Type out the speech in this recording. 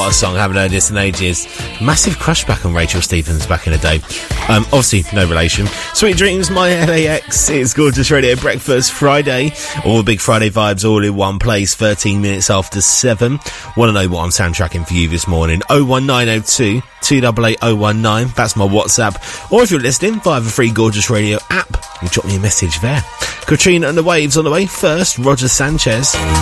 What a song, haven't heard this in ages. Massive crush back on Rachel Stevens back in the day. Obviously, no relation. Sweet Dreams, My LAX. It's Gorgeous Radio Breakfast Friday. All the big Friday vibes all in one place, 13 minutes after 7. Want to know what I'm soundtracking for you this morning? 01902 288 019. That's my WhatsApp. Or if you're listening via the free Gorgeous Radio app, you drop me a message there. Katrina and the Waves on the way. First, Roger Sanchez.